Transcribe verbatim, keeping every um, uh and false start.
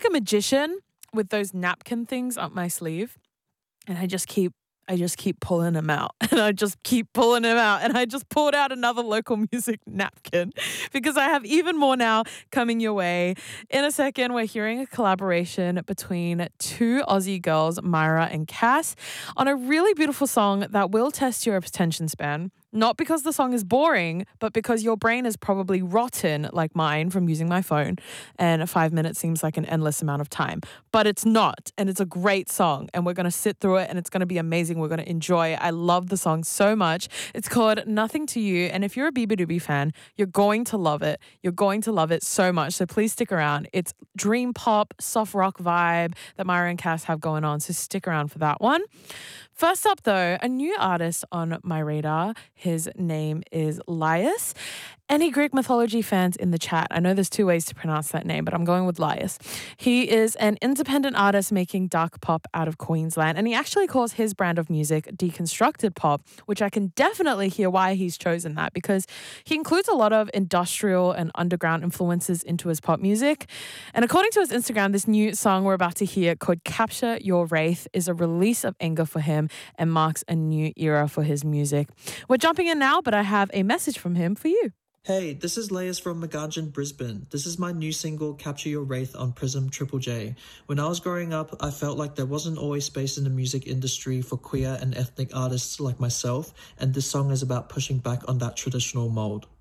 like a magician with those napkin things up my sleeve, and I just keep I just keep pulling them out and I just keep pulling them out. And I just pulled out another local music napkin because I have even more now coming your way. In a second, we're hearing a collaboration between two Aussie girls, Myra and Cass, on a really beautiful song that will test your attention span. Not because the song is boring, but because your brain is probably rotten like mine from using my phone. And five minutes seems like an endless amount of time. But it's not. And it's a great song. And we're going to sit through it and it's going to be amazing. We're going to enjoy it. I love the song so much. It's called Nothing to You. And if you're a Beabadoobee fan, you're going to love it. You're going to love it so much. So please stick around. It's dream pop, soft rock vibe that Myra and Cass have going on. So stick around for that one. First up, though, a new artist on my radar. His name is Laius. Any Greek mythology fans in the chat? I know there's two ways to pronounce that name, but I'm going with Laius. He is an independent artist making dark pop out of Queensland, and he actually calls his brand of music deconstructed pop, which I can definitely hear why he's chosen that, because he includes a lot of industrial and underground influences into his pop music. And according to his Instagram, this new song we're about to hear called Capture Your Wraith is a release of anger for him and marks a new era for his music. We're jumping in now, but I have a message from him for you. Hey, this is Laius from McGargin, Brisbane. This is my new single, Capture Your Wraith, on Prism Triple J. When I was growing up, I felt like there wasn't always space in the music industry for queer and ethnic artists like myself, and this song is about pushing back on that traditional mold.